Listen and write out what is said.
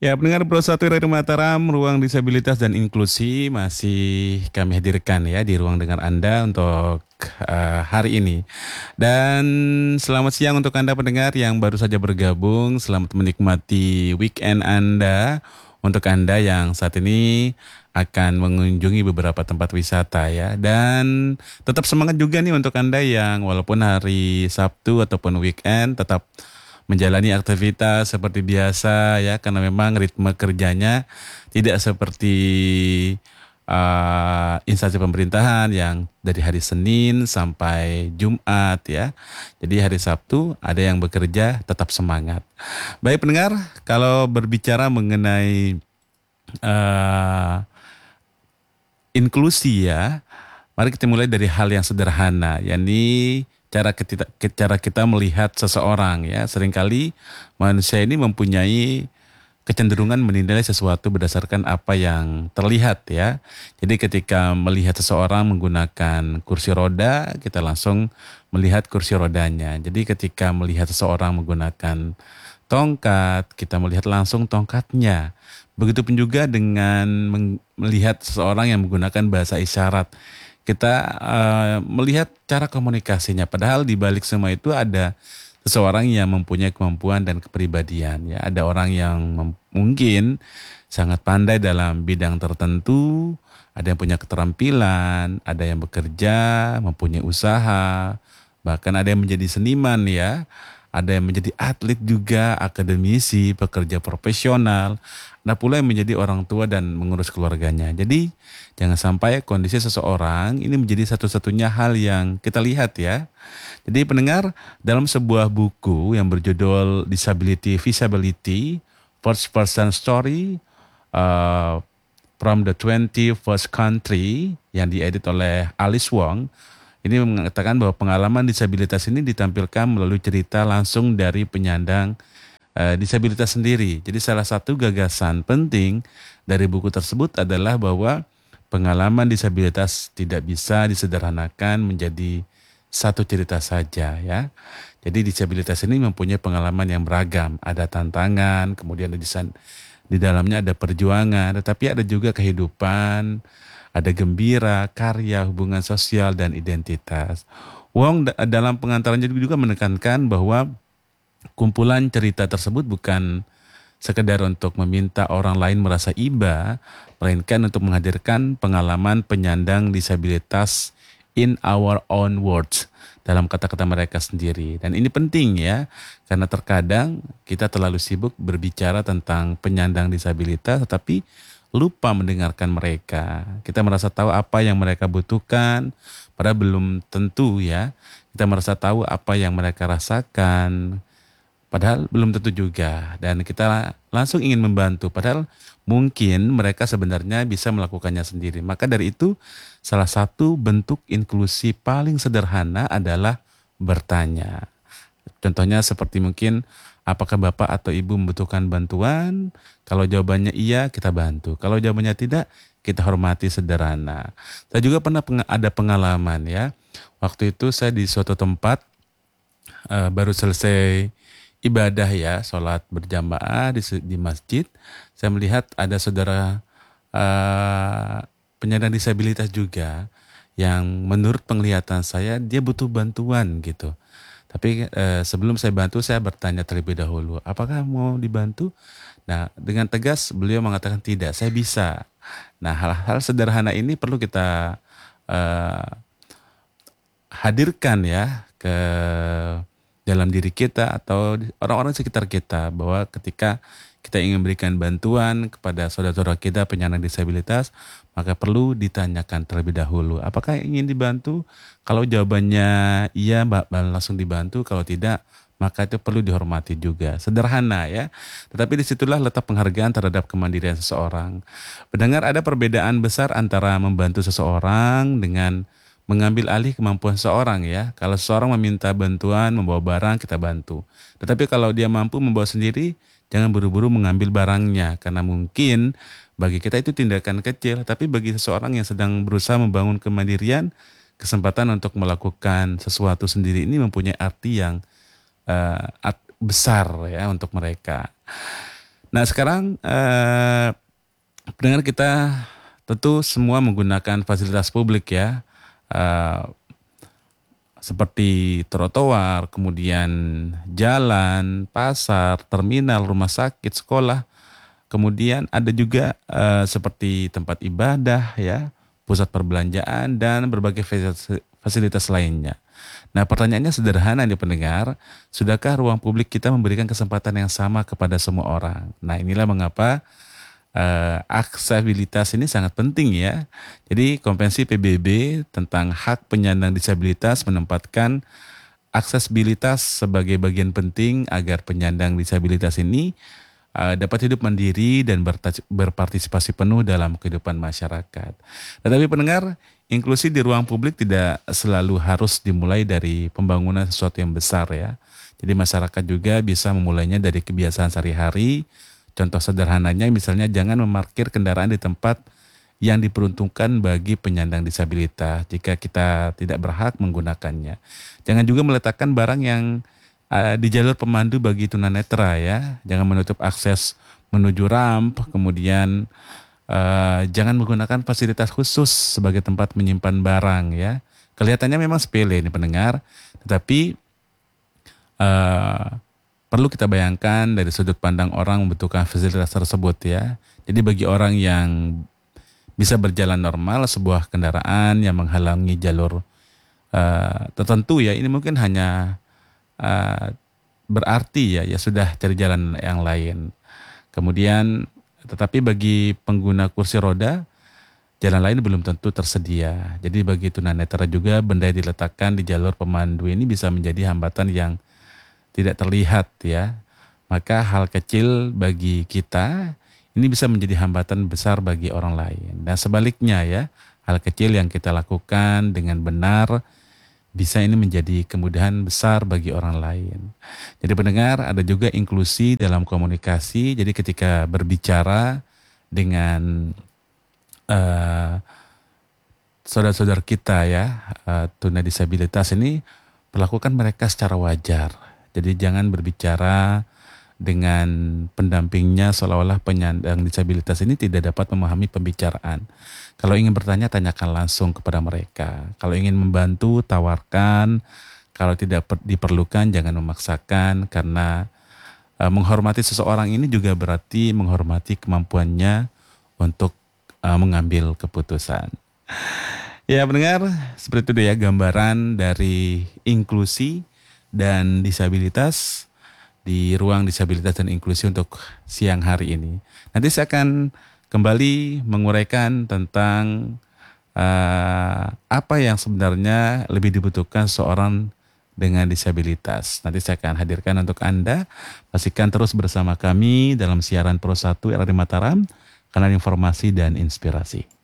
Ya, pendengar Pro 1 Radio Mataram, Ruang Disabilitas dan Inklusi masih kami hadirkan ya di ruang dengar Anda untuk hari ini. Dan selamat siang untuk Anda pendengar yang baru saja bergabung. Selamat menikmati weekend Anda. Untuk Anda yang saat ini akan mengunjungi beberapa tempat wisata ya. Dan tetap semangat juga nih untuk Anda yang walaupun hari Sabtu ataupun weekend tetap menjalani aktivitas seperti biasa ya, karena memang ritme kerjanya tidak seperti instansi pemerintahan yang dari hari Senin sampai Jumat ya. Jadi hari Sabtu ada yang bekerja tetap semangat. Baik pendengar, kalau berbicara mengenai eh, inklusi ya, mari kita mulai dari hal yang sederhana, yakni cara kita melihat seseorang ya. Seringkali manusia ini mempunyai kecenderungan menilai sesuatu berdasarkan apa yang terlihat ya. Jadi ketika melihat seseorang menggunakan kursi roda, kita langsung melihat kursi rodanya. Jadi ketika melihat seseorang menggunakan tongkat, kita melihat langsung tongkatnya. Begitupun juga dengan melihat seseorang yang menggunakan bahasa isyarat. Kita melihat cara komunikasinya. Padahal di balik semua itu ada seseorang yang mempunyai kemampuan dan kepribadian. Ya, ada orang yang mungkin sangat pandai dalam bidang tertentu, ada yang punya keterampilan, ada yang bekerja, mempunyai usaha, bahkan ada yang menjadi seniman ya. Ada yang menjadi atlet juga, akademisi, pekerja profesional. Ada pula yang menjadi orang tua dan mengurus keluarganya. Jadi jangan sampai kondisi seseorang ini menjadi satu-satunya hal yang kita lihat ya. Jadi pendengar, dalam sebuah buku yang berjudul Disability Visibility, First Person Story uh, from the 21st Country yang diedit oleh Alice Wong, ini mengatakan bahwa pengalaman disabilitas ini ditampilkan melalui cerita langsung dari penyandang disabilitas sendiri. Jadi salah satu gagasan penting dari buku tersebut adalah bahwa pengalaman disabilitas tidak bisa disederhanakan menjadi satu cerita saja ya. Jadi disabilitas ini mempunyai pengalaman yang beragam, ada tantangan, kemudian di dalamnya ada perjuangan, tetapi ada juga kehidupan, ada gembira, karya, hubungan sosial dan identitas. Wong dalam pengantarannya juga menekankan bahwa kumpulan cerita tersebut bukan sekedar untuk meminta orang lain merasa iba, melainkan untuk menghadirkan pengalaman penyandang disabilitas in our own words, dalam kata-kata mereka sendiri. Dan ini penting ya, karena terkadang kita terlalu sibuk berbicara tentang penyandang disabilitas, tetapi lupa mendengarkan mereka. Kita merasa tahu apa yang mereka butuhkan, padahal belum tentu ya. Kita merasa tahu apa yang mereka rasakan, padahal belum tentu juga, dan kita langsung ingin membantu, padahal mungkin mereka sebenarnya bisa melakukannya sendiri. Maka dari itu, salah satu bentuk inklusi paling sederhana adalah bertanya. Contohnya seperti mungkin, apakah Bapak atau Ibu membutuhkan bantuan? Kalau jawabannya iya, kita bantu. Kalau jawabannya tidak, kita hormati sederhana. Saya juga pernah ada pengalaman ya. Waktu itu saya di suatu tempat baru selesai ibadah ya, sholat berjamaah di masjid. Saya melihat ada saudara uh, penyandang disabilitas juga yang menurut penglihatan saya dia butuh bantuan gitu. Tapi sebelum saya bantu, saya bertanya terlebih dahulu, apakah mau dibantu? Nah, dengan tegas beliau mengatakan tidak, saya bisa. Nah, hal-hal sederhana ini perlu kita uh, hadirkan ya ke dalam diri kita atau orang-orang sekitar kita, bahwa ketika kita ingin memberikan bantuan kepada saudara-saudara kita penyandang disabilitas, maka perlu ditanyakan terlebih dahulu, apakah ingin dibantu? Kalau jawabannya iya, langsung dibantu. Kalau tidak, maka itu perlu dihormati juga. Sederhana ya. Tetapi disitulah letak penghargaan terhadap kemandirian seseorang. Mendengar ada perbedaan besar antara membantu seseorang dengan mengambil alih kemampuan seseorang ya. Kalau seseorang meminta bantuan membawa barang, kita bantu. Tetapi kalau dia mampu membawa sendiri, jangan buru-buru mengambil barangnya, karena mungkin bagi kita itu tindakan kecil, tapi bagi seseorang yang sedang berusaha membangun kemandirian, kesempatan untuk melakukan sesuatu sendiri ini mempunyai arti yang besar ya untuk mereka. Nah sekarang pendengar kita tentu semua menggunakan fasilitas publik ya. Eh, Seperti trotoar, kemudian jalan, pasar, terminal, rumah sakit, sekolah. Kemudian ada juga seperti tempat ibadah ya, pusat perbelanjaan dan berbagai fasilitas lainnya. Nah, pertanyaannya sederhana nih pendengar, sudahkah ruang publik kita memberikan kesempatan yang sama kepada semua orang? Nah, inilah mengapa aksesibilitas ini sangat penting ya. Jadi Konvensi PBB tentang hak penyandang disabilitas menempatkan aksesibilitas sebagai bagian penting agar penyandang disabilitas ini dapat hidup mandiri dan berpartisipasi penuh dalam kehidupan masyarakat. Tetapi pendengar, inklusi di ruang publik tidak selalu harus dimulai dari pembangunan sesuatu yang besar ya. Jadi masyarakat juga bisa memulainya dari kebiasaan sehari-hari. Contoh sederhananya misalnya jangan memarkir kendaraan di tempat yang diperuntukkan bagi penyandang disabilitas jika kita tidak berhak menggunakannya. Jangan juga meletakkan barang yang di jalur pemandu bagi tunanetra ya. Jangan menutup akses menuju ramp, kemudian jangan menggunakan fasilitas khusus sebagai tempat menyimpan barang ya. Kelihatannya memang sepele ini pendengar, tetapi eh, perlu kita bayangkan dari sudut pandang orang membutuhkan fasilitas tersebut ya. Jadi bagi orang yang bisa berjalan normal, sebuah kendaraan yang menghalangi jalur tertentu ya, ini mungkin hanya berarti ya sudah cari jalan yang lain. Kemudian tetapi bagi pengguna kursi roda jalan lain belum tentu tersedia. Jadi bagi tunanetra juga benda yang diletakkan di jalur pemandu ini bisa menjadi hambatan yang tidak terlihat ya. Maka hal kecil bagi kita ini bisa menjadi hambatan besar bagi orang lain. Dan sebaliknya ya, hal kecil yang kita lakukan dengan benar bisa ini menjadi kemudahan besar bagi orang lain. Jadi pendengar, ada juga inklusi dalam komunikasi. Jadi ketika berbicara dengan saudara-saudara kita ya, tunadisabilitas ini, perlakukan mereka secara wajar. Jadi jangan berbicara dengan pendampingnya seolah-olah penyandang disabilitas ini tidak dapat memahami pembicaraan. Kalau ingin bertanya, tanyakan langsung kepada mereka. Kalau ingin membantu, tawarkan. Kalau tidak diperlukan, jangan memaksakan. Karena menghormati seseorang ini juga berarti menghormati kemampuannya untuk mengambil keputusan. Ya pendengar, seperti itu ya gambaran dari inklusi dan disabilitas di ruang disabilitas dan inklusi untuk siang hari ini. Nanti saya akan kembali menguraikan tentang apa yang sebenarnya lebih dibutuhkan seorang dengan disabilitas. Nanti saya akan hadirkan untuk Anda. Pastikan terus bersama kami dalam siaran Pro 1 RRI Mataram, kanal informasi dan inspirasi.